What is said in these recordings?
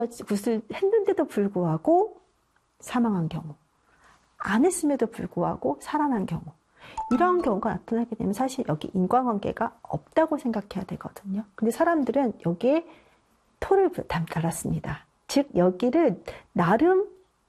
굿을 했는데도 불구하고 사망한 경우, 안 했음에도 불구하고 살아난 경우, 이런 경우가 나타나게 되면 사실 여기 인과관계가 없다고 생각해야 되거든요. 근데 사람들은 여기에 토를 달았습니다. 즉 여기를 나름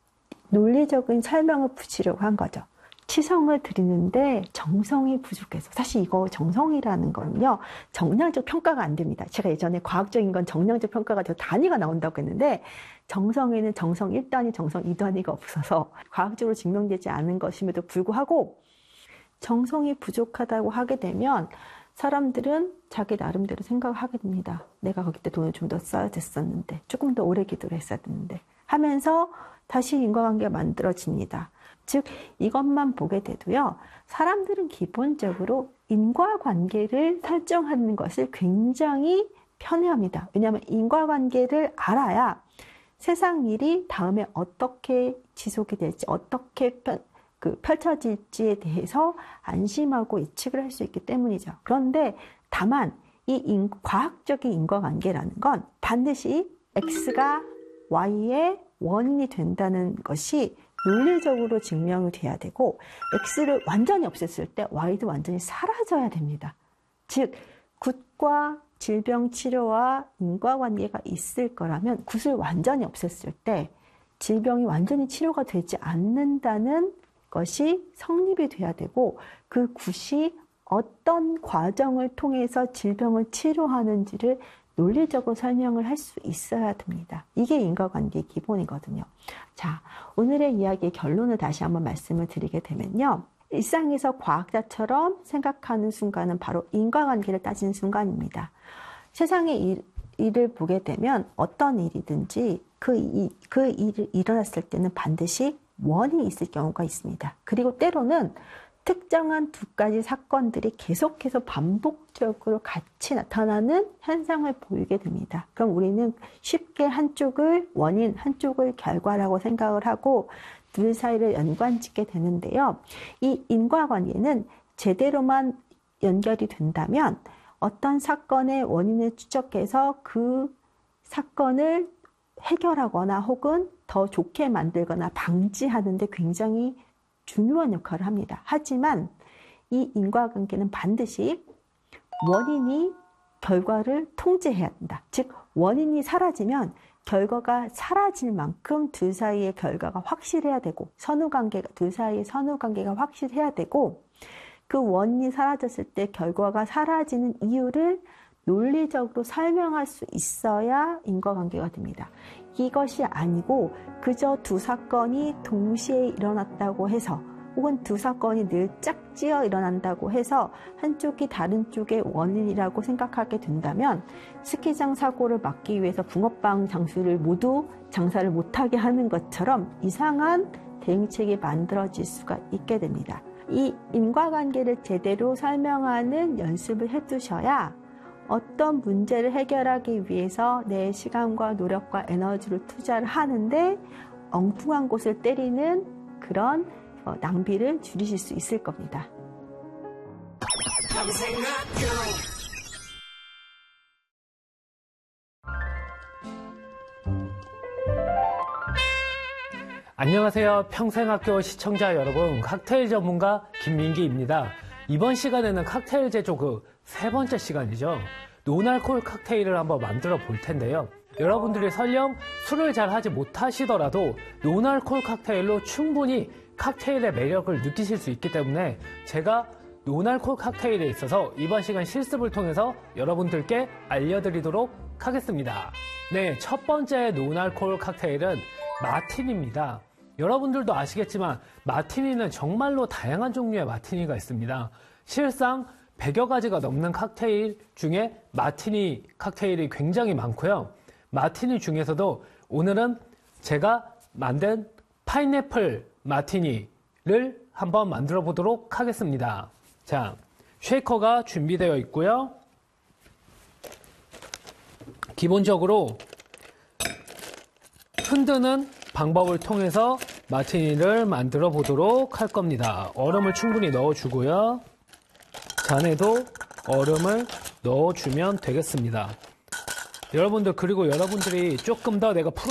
논리적인 설명을 붙이려고 한 거죠. 치성을 드리는데 정성이 부족해서. 사실 이거 정성이라는 거는요, 정량적 평가가 안 됩니다. 제가 예전에 과학적인 건 정량적 평가가 저 단위가 나온다고 했는데, 정성에는 정성 1단위, 정성 2단위가 없어서 과학적으로 증명되지 않은 것임에도 불구하고 정성이 부족하다고 하게 되면 사람들은 자기 나름대로 생각을 하게 됩니다. 내가 거기 때 돈을 좀 더 써야 됐었는데, 조금 더 오래 기도를 했어야 됐는데 하면서 다시 인과관계가 만들어집니다. 즉 이것만 보게 돼도요, 사람들은 기본적으로 인과관계를 설정하는 것을 굉장히 편해합니다. 왜냐하면 인과관계를 알아야 세상 일이 다음에 어떻게 지속이 될지, 어떻게 펼쳐질지에 대해서 안심하고 예측을 할 수 있기 때문이죠. 그런데 다만 이 과학적인 인과관계라는 건 반드시 X가 Y의 원인이 된다는 것이 논리적으로 증명이 돼야 되고, X를 완전히 없앴을 때 Y도 완전히 사라져야 됩니다. 즉 굿과 질병 치료와 인과관계가 있을 거라면 굿을 완전히 없앴을 때 질병이 완전히 치료가 되지 않는다는 것이 성립이 돼야 되고, 그 굿이 어떤 과정을 통해서 질병을 치료하는지를 논리적으로 설명을 할 수 있어야 됩니다. 이게 인과관계의 기본이거든요. 자, 오늘의 이야기의 결론을 다시 한번 말씀을 드리게 되면요, 일상에서 과학자처럼 생각하는 순간은 바로 인과관계를 따지는 순간입니다. 세상의 일을 보게 되면 어떤 일이든지 그 일이 일어났을 때는 반드시 원인이 있을 경우가 있습니다. 그리고 때로는 특정한 두 가지 사건들이 계속해서 반복적으로 같이 나타나는 현상을 보이게 됩니다. 그럼 우리는 쉽게 한쪽을 원인, 한쪽을 결과라고 생각을 하고 둘 사이를 연관짓게 되는데요. 이 인과관계는 제대로만 연결이 된다면 어떤 사건의 원인을 추적해서 그 사건을 해결하거나 혹은 더 좋게 만들거나 방지하는 데 굉장히 중요한 역할을 합니다. 하지만 이 인과관계는 반드시 원인이 결과를 통제해야 한다. 즉 원인이 사라지면 결과가 사라질 만큼 둘 사이의 결과가 확실해야 되고, 둘 사이의 선후관계가 확실해야 되고, 그 원인이 사라졌을 때 결과가 사라지는 이유를 논리적으로 설명할 수 있어야 인과관계가 됩니다. 이것이 아니고 그저 두 사건이 동시에 일어났다고 해서, 혹은 두 사건이 늘 짝지어 일어난다고 해서 한쪽이 다른 쪽의 원인이라고 생각하게 된다면 스키장 사고를 막기 위해서 붕어빵 장수를 모두 장사를 못하게 하는 것처럼 이상한 대응책이 만들어질 수가 있게 됩니다. 이 인과관계를 제대로 설명하는 연습을 해두셔야 어떤 문제를 해결하기 위해서 내 시간과 노력과 에너지를 투자를 하는데 엉뚱한 곳을 때리는 그런 낭비를 줄이실 수 있을 겁니다. 안녕하세요. 평생학교 시청자 여러분, 칵테일 전문가 김민기입니다. 이번 시간에는 칵테일 제조 세 번째 시간이죠. 노알코올 칵테일을 한번 만들어 볼 텐데요. 여러분들이 설령 술을 잘 하지 못하시더라도 노알코올 칵테일로 충분히 칵테일의 매력을 느끼실 수 있기 때문에 제가 노알코올 칵테일에 있어서 이번 시간 실습을 통해서 여러분들께 알려드리도록 하겠습니다. 네, 첫 번째 노알코올 칵테일은 마티니입니다. 여러분들도 아시겠지만 마티니는 정말로 다양한 종류의 마티니가 있습니다. 실상 100여 가지가 넘는 칵테일 중에 마티니 칵테일이 굉장히 많고요. 마티니 중에서도 오늘은 제가 만든 파인애플 마티니를 한번 만들어 보도록 하겠습니다. 자, 쉐이커가 준비되어 있고요. 기본적으로 흔드는 방법을 통해서 마티니를 만들어 보도록 할 겁니다. 얼음을 충분히 넣어주고요. 잔에도 얼음을 넣어주면 되겠습니다. 여러분들, 그리고 여러분들이 조금 더 내가